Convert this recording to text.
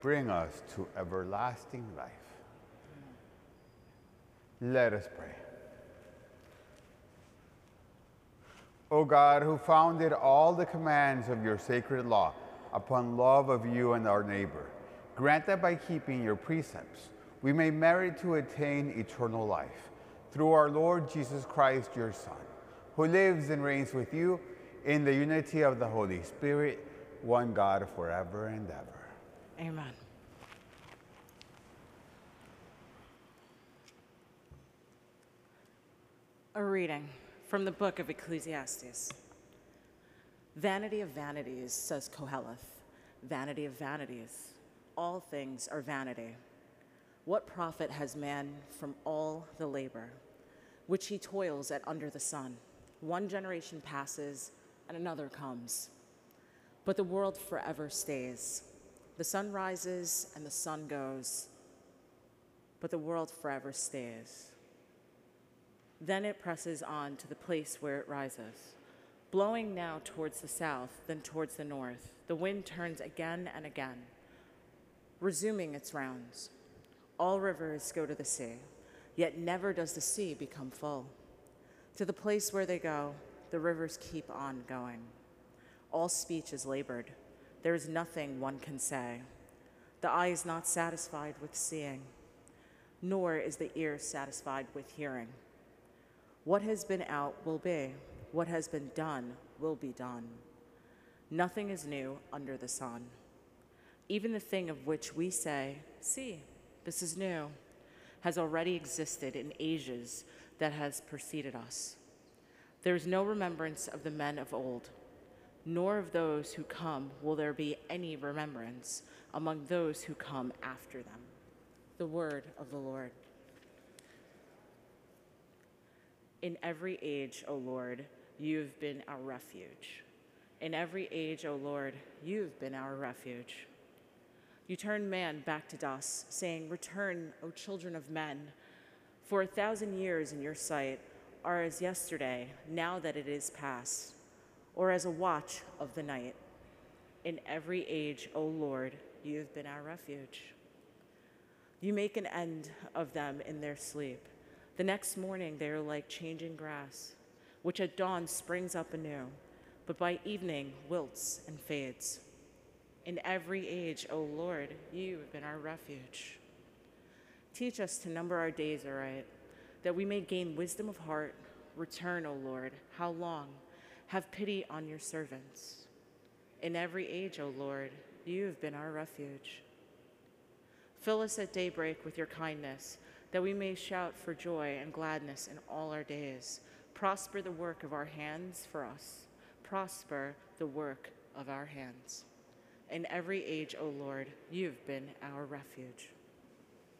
bring us to everlasting life. Let us pray. O God, who founded all the commands of your sacred law upon love of you and our neighbor, grant that by keeping your precepts, we may merit to attain eternal life. Through our Lord Jesus Christ, your Son, who lives and reigns with you in the unity of the Holy Spirit, one God forever and ever. Amen. A reading from the book of Ecclesiastes. Vanity of vanities, says Koheleth. Vanity of vanities. All things are vanity. What profit has man from all the labor which he toils at under the sun? One generation passes and another comes, but the world forever stays. The sun rises and the sun goes, but the world forever stays. Then it presses on to the place where it rises, blowing now towards the south, then towards the north. The wind turns again and again, resuming its rounds. All rivers go to the sea, yet never does the sea become full. To the place where they go, the rivers keep on going. All speech is labored. There is nothing one can say. The eye is not satisfied with seeing, nor is the ear satisfied with hearing. What has been out will be. What has been done will be done. Nothing is new under the sun. Even the thing of which we say, see, this is new, has already existed in ages that has preceded us. There is no remembrance of the men of old, nor of those who come will there be any remembrance among those who come after them. The word of the Lord. In every age, O Lord, you've been our refuge. In every age, O Lord, you've been our refuge. You turn man back to dust, saying, return, O children of men. For 1,000 years in your sight are as yesterday, now that it is past, or as a watch of the night. In every age, O Lord, you've been our refuge. You make an end of them in their sleep. The next morning they are like changing grass, which at dawn springs up anew, but by evening wilts and fades. In every age, O Lord, you have been our refuge. Teach us to number our days aright, that we may gain wisdom of heart. Return, O Lord, how long? Have pity on your servants. In every age, O Lord, you have been our refuge. Fill us at daybreak with your kindness, that we may shout for joy and gladness in all our days. Prosper the work of our hands for us. Prosper the work of our hands. In every age, O Lord, you've been our refuge.